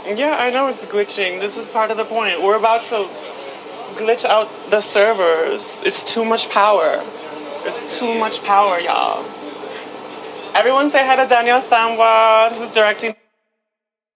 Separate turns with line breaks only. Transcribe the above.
Yeah, I know it's glitching. This is part of the point. We're about to glitch out the servers. It's too much power. It's too much power, y'all. Everyone say hi to Daniel Samwa, who's directing